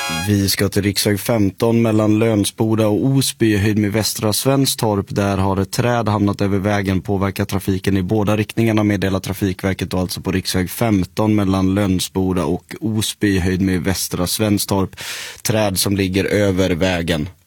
Vi ska till riksväg 15 mellan Lönsboda och Osby, höjd med Västra Svenstorp. Där har ett träd hamnat över vägen, påverkat trafiken i båda riktningarna, meddelar Trafikverket, och alltså på riksväg 15 mellan Lönsboda och Osby, höjd med Västra Svenstorp. Träd som ligger över vägen.